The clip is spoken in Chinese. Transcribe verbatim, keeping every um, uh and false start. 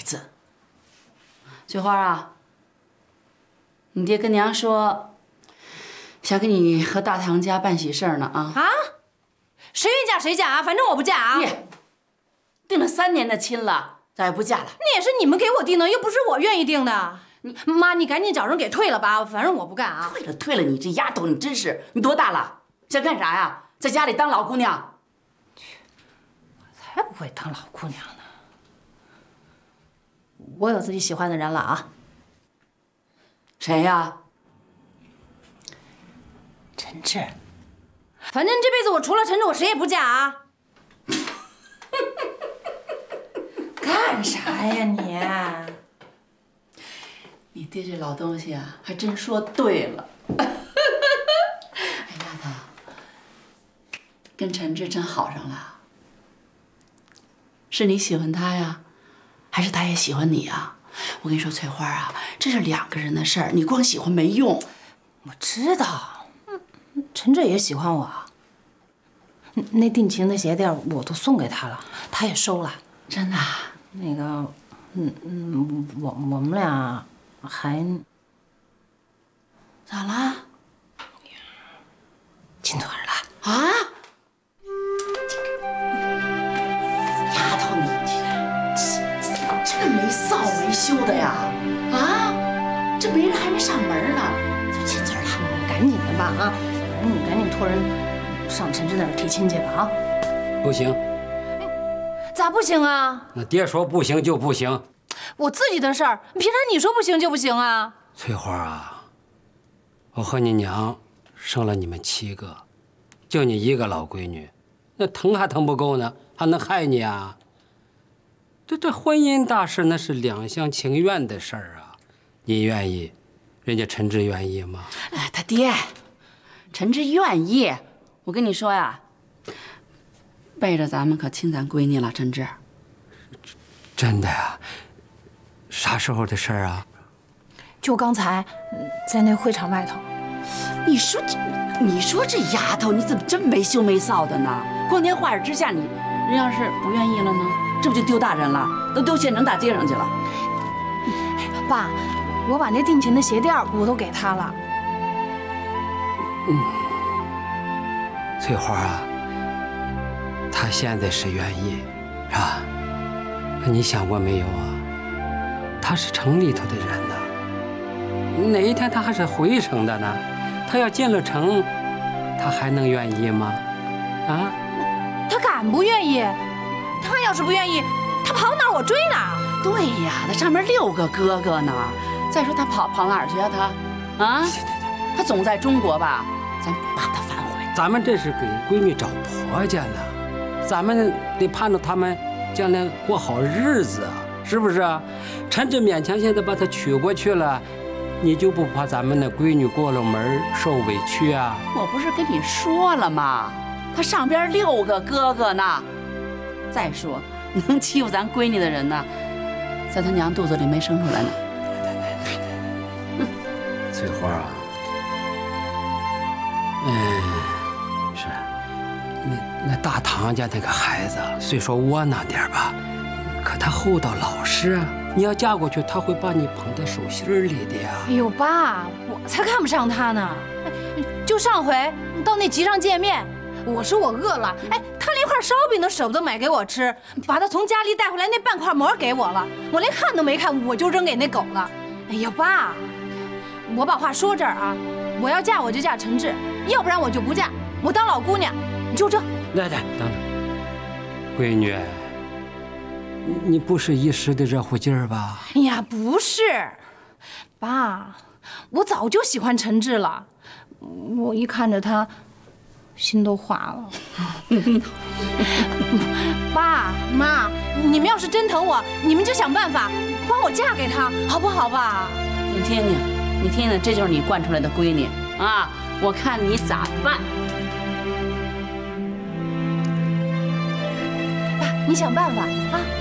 子。翠花啊，你爹跟娘说，想给你和大堂家办喜事呢啊！ 啊，谁愿嫁谁嫁啊，反正我不嫁啊！ 定了三年的亲了，咋也不嫁了？ 那也是你们给我定的，又不是我愿意定的。你妈，你赶紧找人给退了吧，反正我不干啊！ 退了退了，你这丫头，你真是，你多大了？想干啥呀？在家里当老姑娘？ 我才不会当老姑娘呢！我有自己喜欢的人了啊！ 谁呀？ 陈志。反正这辈子我除了陈志，我谁也不嫁啊！干啥呀你？ 你爹这老东西啊，还真说对了。哎，丫头，跟陈志真好上了。是你喜欢他呀，还是他也喜欢你呀？我跟你说，翠花啊，这是两个人的事儿，你光喜欢没用。 我知道，陈志也喜欢我。那定情的鞋垫我都送给他了，他也收了。 真的？ 那个，嗯嗯，我我们俩还咋了？ 亲嘴了啊！丫头，你这这没臊没羞的呀？啊，这媒人还没上门呢，就亲嘴了？ 赶紧的吧啊！反正你赶紧托人上陈志那儿提亲去吧啊！ 不行。 咋不行啊？ 那爹说不行就不行。 我自己的事儿，凭啥你说不行就不行啊？ 翠花啊，我和你娘生了你们七个，就你一个老闺女，那疼还疼不够呢，还能害你啊？这这婚姻大事那是两厢情愿的事儿啊，你愿意，人家陈志愿意吗？ 哎，他爹，陈志愿意。我跟你说呀，背着咱们可亲咱闺女了，陈志。 真的呀？啥时候的事儿啊？ 就刚才，在那会场外头。 你说这，你说这丫头，你怎么真没羞没臊的呢？光天化日之下，你人要是不愿意了呢，这不就丢大人了？都丢县城大街上去了。 爸，我把那定情的鞋垫我都给他了。 嗯，翠花啊，他现在是愿意，是吧？可你想过没有啊？他是城里头的人呢，哪一天他还是回省的呢？他要进了城，他还能愿意吗？啊？ 他敢不愿意？他要是不愿意，他跑哪儿我追哪儿。 对呀，他上面六个哥哥呢。再说他跑跑哪儿去啊？他啊？他总在中国吧？咱不怕他反悔。 咱们这是给闺女找婆家呢，咱们得盼着他们将来过好日子啊，是不是啊？陈志勉强现在把她娶过去了，你就不怕咱们那闺女过了门受委屈啊？ 我不是跟你说了吗？他上边六个哥哥呢。再说，能欺负咱闺女的人呢，在他娘肚子里没生出来呢。 翠花啊，嗯，是，那那大堂家那个孩子虽说窝囊点吧，可他厚道老实啊。你要嫁过去，他会把你捧在手心里的呀。 哎呦，爸，我才看不上他呢。就上回到那集上见面，我说我饿了，哎，他连块烧饼都舍不得买给我吃，把他从家里带回来那半块馍给我了，我连看都没看，我就扔给那狗了。哎呀，爸，我把话说这儿啊，我要嫁我就嫁陈志，要不然我就不嫁，我当老姑娘，就这。 来来，等等，闺女。你不是一时的热乎劲儿吧？ 哎呀，不是，爸，我早就喜欢陈志了，我一看着他，心都化了。爸妈，你们要是真疼我，你们就想办法帮我嫁给他，好不好，爸？ 你听听，你听听，这就是你惯出来的闺女啊！我看你咋办？ 爸，你想办法啊！